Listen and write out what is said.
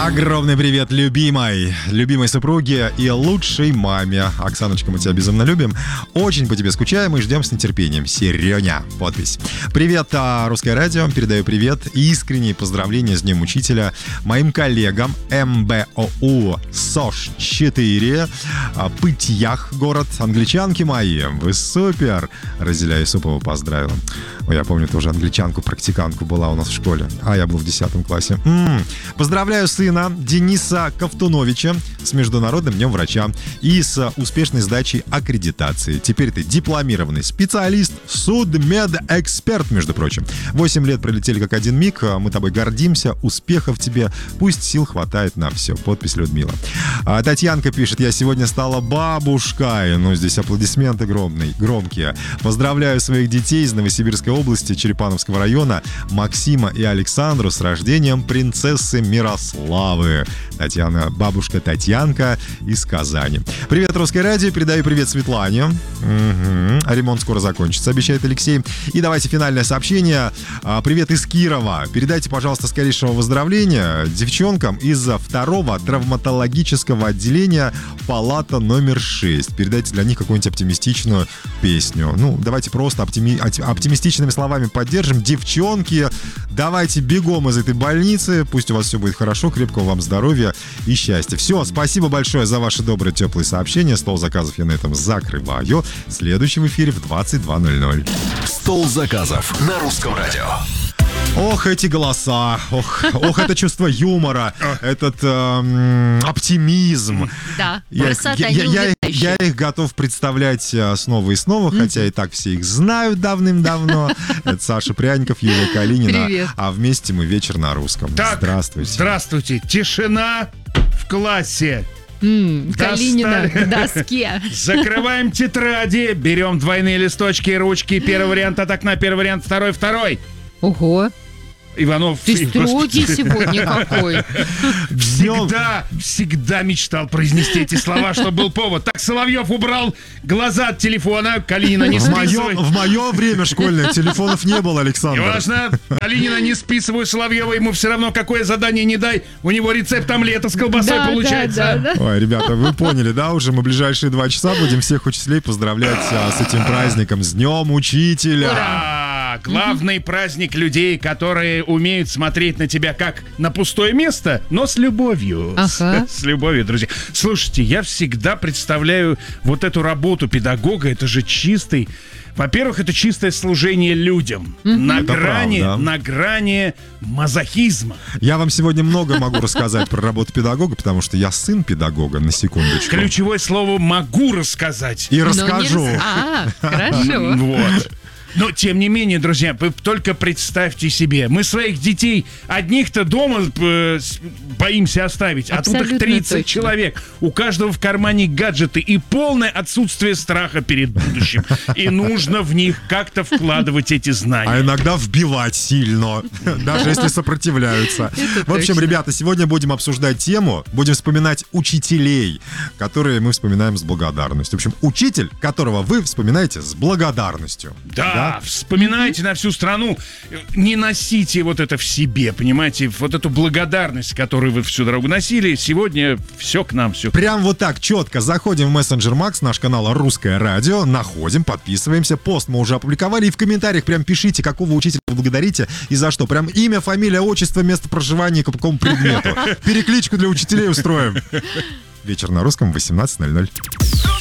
Огромный привет любимой супруге и лучшей маме. Оксаночка, мы тебя безумно любим. Очень по тебе скучаем и ждем с нетерпением. Серёня. Подпись. Привет, Русское радио. Передаю привет и искренние поздравления с Днем Учителя моим коллегам МБОУ СОЖ-4, Пытьях, город. Англичанки мои, вы супер. Разиля Юсупова поздравила. Ой, я помню, тоже англичанку-практикантку была у нас в школе. А я был в 10 классе. Поздравляю сына Дениса Ковтуновича с Международным днем врача и с успешной сдачей аккредитации. Теперь ты дипломированный специалист, судмедэксперт, между прочим. 8 лет пролетели как один миг. Мы тобой гордимся. Успехов тебе. Пусть сил хватает на все. Подпись Людмила. Татьянка пишет: я сегодня стала бабушкой. Ну, здесь аплодисменты громкие. Поздравляю своих детей из Новосибирской области, Черепановского района, Максима и Александру с рождением принцессы Мирославы. Татьяна, бабушка Татьянка из Казани. Привет, Русское радио. Передаю привет Светлане. Ремонт скоро закончится, обещает Алексей. И давайте финальное сообщение. Привет из Кирова. Передайте, пожалуйста, скорейшего выздоровления девчонкам из 2-го травматологического отделения, палата номер 6. Передайте для них какую-нибудь оптимистичную песню. Ну, давайте просто оптимистичными словами поддержим. Девчонки, давайте бегом из этой больницы. Пусть у вас все будет хорошо, крепкого вам здоровья и счастья. Все, спасибо большое за ваши добрые, теплые сообщения. Стол заказов я на этом закрываю. Следующий в эфире в 22:00. Стол заказов на Русском радио. Ох, эти голоса, ох, это чувство юмора, этот оптимизм. Да, я их готов представлять снова и снова, хотя и так все их знают давным-давно. Это Саша Пряников, Юлия Калинина. Привет. А вместе мы вечер на русском. Так, здравствуйте. Здравствуйте. Тишина в классе. Калинина к доске. Закрываем тетради, берем двойные листочки и ручки. Первый вариант от окна, первый вариант, второй. Ого, Иванов. ты строгий сегодня какой. Всегда мечтал произнести эти слова, чтобы был повод. Так, Соловьев убрал глаза от телефона. Калинина, не списывай. В мое время школьное телефонов не было, Александр. Неважно. Калинина, не списывай Соловьева. Ему все равно какое задание не дай. У него рецепт омлета с колбасой получается. Да. Ой, ребята, вы поняли, да? Уже мы ближайшие 2 часа будем всех учителей поздравлять с этим праздником. С Днем Учителя. Ура! Главный праздник людей, которые умеют смотреть на тебя как на пустое место, но с любовью. Ага. С любовью, друзья. Слушайте, я всегда представляю вот эту работу педагога. Это же чистый... Во-первых, это чистое служение людям. На грани мазохизма. Я вам сегодня много могу рассказать про работу педагога, потому что я сын педагога, на секундочку. Ключевое слово «могу рассказать». И расскажу. Хорошо. Вот. Но, тем не менее, друзья, вы только представьте себе, мы своих детей одних-то дома боимся оставить, а тут их 30 точно. Человек. У каждого в кармане гаджеты и полное отсутствие страха перед будущим. И нужно в них как-то вкладывать эти знания. А иногда вбивать сильно, даже если сопротивляются. В общем, ребята, сегодня будем обсуждать тему, будем вспоминать учителей, которые мы вспоминаем с благодарностью. В общем, учитель, которого вы вспоминаете с благодарностью. Да, вспоминайте на всю страну, не носите вот это в себе, понимаете, вот эту благодарность, которую вы всю дорогу носили, сегодня все к нам, все. Прям вот так четко заходим в мессенджер Макс, наш канал Русское радио, находим, подписываемся, пост мы уже опубликовали, и в комментариях прям пишите, какого учителя вы благодарите и за что. Прям имя, фамилия, отчество, место проживания, по какому предмету. Перекличку для учителей устроим. Вечер на русском, 18:00.